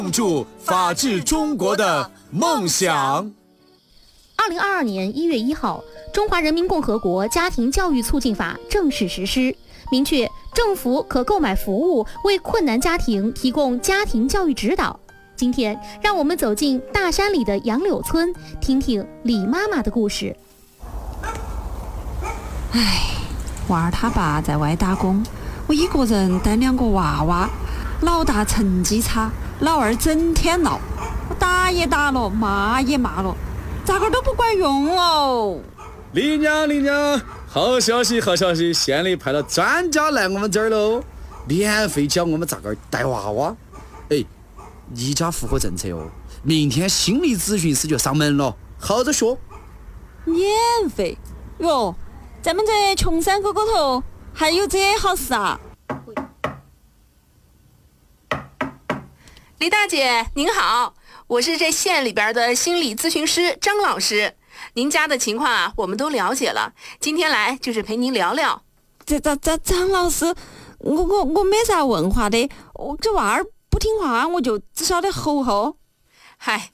共筑法治中国的梦想。 2022年1月1号，《中华人民共和国家庭教育促进法》正式实施，明确政府可购买服务为困难家庭提供家庭教育指导。今天，让我们走进大山里的杨柳村，听听李妈妈的故事。 娃儿他爸在外打工，我一个人带2个娃娃，老大成绩差，老二整天闹，我打也打了，骂也骂了，咋个都不管用哦。 李娘，好消息，县里派了专家来我们这儿喽，免费教我们咋个带娃娃。一家符合政策哦，明天心理咨询师就上门了，好着说。 免费哟，咱们这穷山沟沟头还有这好事啊！ 李大姐您好，我是这县里边的心理咨询师张老师，您家的情况啊我们都了解了，今天来就是陪您聊聊。 张老师，我没啥文化的，我这娃儿不听话，我就只晓得吼吼。 嗨，